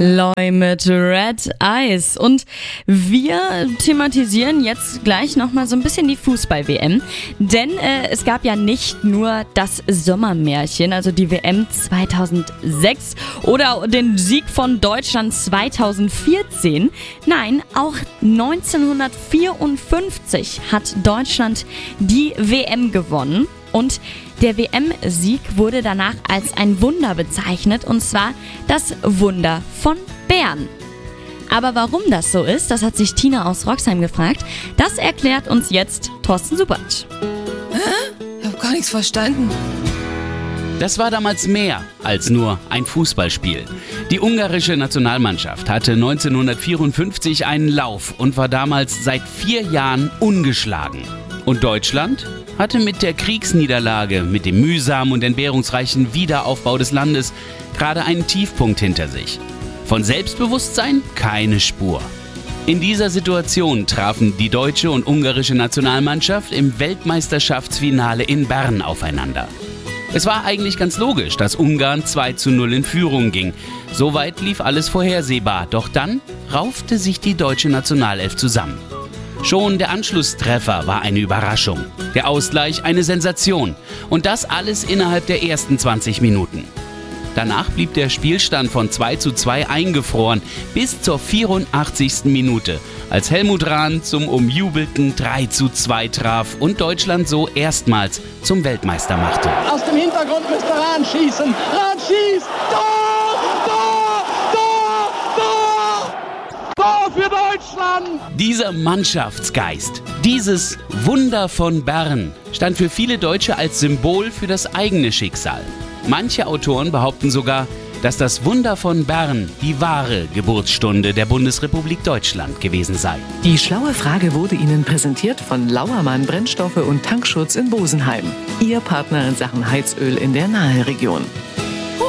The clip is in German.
Loi mit Red Eyes. Und wir thematisieren jetzt gleich nochmal so ein bisschen die Fußball-WM. Denn es gab ja nicht nur das Sommermärchen, also die WM 2006 oder den Sieg von Deutschland 2014. Nein, auch 1954 hat Deutschland die WM gewonnen. Und der WM-Sieg wurde danach als ein Wunder bezeichnet, und zwar das Wunder von Bern. Aber warum das so ist, das hat sich Tina aus Roxheim gefragt. Das erklärt uns jetzt Thorsten Subert. Ich habe gar nichts verstanden. Das war damals mehr als nur ein Fußballspiel. Die ungarische Nationalmannschaft hatte 1954 einen Lauf und war damals seit 4 Jahren ungeschlagen. Und Deutschland hatte mit der Kriegsniederlage, mit dem mühsamen und entbehrungsreichen Wiederaufbau des Landes gerade einen Tiefpunkt hinter sich. Von Selbstbewusstsein keine Spur. In dieser Situation trafen die deutsche und ungarische Nationalmannschaft im Weltmeisterschaftsfinale in Bern aufeinander. Es war eigentlich ganz logisch, dass Ungarn 2:0 in Führung ging. Soweit lief alles vorhersehbar, doch dann raufte sich die deutsche Nationalelf zusammen. Schon der Anschlusstreffer war eine Überraschung, der Ausgleich eine Sensation und das alles innerhalb der ersten 20 Minuten. Danach blieb der Spielstand von 2:2 eingefroren bis zur 84. Minute, als Helmut Rahn zum umjubelten 3:2 traf und Deutschland so erstmals zum Weltmeister machte. Aus dem Hintergrund müsste Rahn schießen. Rahn schießt! Tor! Tor! Tor! Tor! Tor für Deutschland! Dieser Mannschaftsgeist, dieses Wunder von Bern, stand für viele Deutsche als Symbol für das eigene Schicksal. Manche Autoren behaupten sogar, dass das Wunder von Bern die wahre Geburtsstunde der Bundesrepublik Deutschland gewesen sei. Die schlaue Frage wurde Ihnen präsentiert von Lauermann Brennstoffe und Tankschutz in Bosenheim. Ihr Partner in Sachen Heizöl in der Nahe Region.